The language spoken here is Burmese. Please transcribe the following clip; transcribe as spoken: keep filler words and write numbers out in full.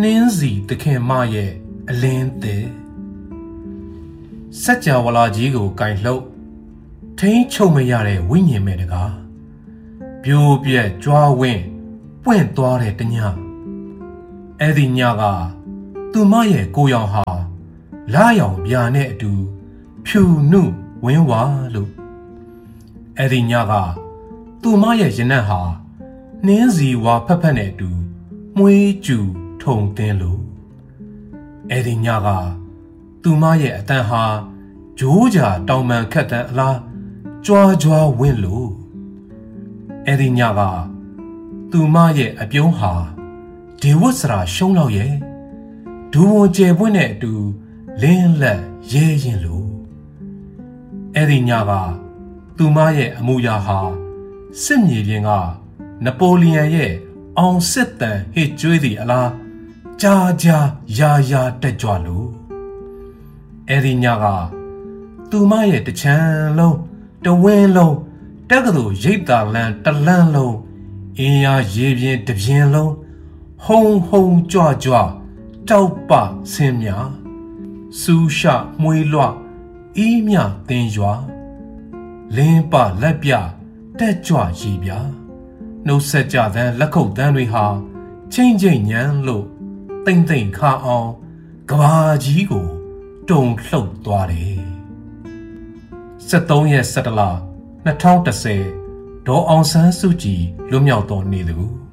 နှင်းစီသခင်မရဲ့အလင်းသည်စัจ java လာကြီးကိုကင်လှုပ်ထိန်းချုပ်မရတဲ့ဝိညာဉ်မဲ့တကားပြိုးပြက်ကြွားဝင်းပွင့်သွားတဲ့တညအဲ့ဒီညကသူမရဲ့ကိုရောင်ဟာလာရောင်ပြာနဲ့အတူဖြူနုဝင်းဝါလို့အဲ့ဒီညကသူမရဲ့ရင်နက်ဟာနှင်းစီဝါဖက်ဖက်နဲ့အတူမွေးကျူထုံတင်းလို့အဲ့ဒီညကသူမရဲ့အတန်ဟာဂျိုးကြာတောင်ပန်ခက်တန်းအလားကြွားကြွားဝင်းလို့အဲ့ဒီညကသူမရဲ့အပြုံးဟာဒေဝတ်စရာရှုံးလောက်ရဲ့ဒူဝန်ကျယ်ပွင့်တဲ့အတူလင်းလက်ရဲရင်လို့အဲ့ဒီညကသူမရဲ့အမူအရာဟာစစ်မြေပြင်ကနပိုလီယံရဲ့အောင်စစ်တန်ဟစ်ကျွေးသည့်အလားကြာကြာရာရာတက်ကြွလို့အဲ့ဒီညကသူမရဲ့တချမ်းလုံးတဝင်းလုံးတက္ကသိုလ်ရိပ်သာလန်တလန်းလုံးအင်းရရေပြင်းတပြင်းလုံးဟုံဟုံကြွကြွတောက်ပဆင်းမြစူးရှမွေးလွှအီးမြသင်ရွာလင်းပလက်ပြတက်ကြွရည်ပြနှုတ်ဆက်ကြတဲ့လက်ခုပ်တန်းတွေဟာချင်းချင်းညံလို့တိမ့်တိမ့်ခါအောင်ကဘာကြီးကိုတုံလှုပ်သွားတယ်စက်သုံးရက်စက်တလ၂၀၁၀ဒေါ်အောင်ဆန်းစုကြည်လွတ်မြောက်တော်နေသူ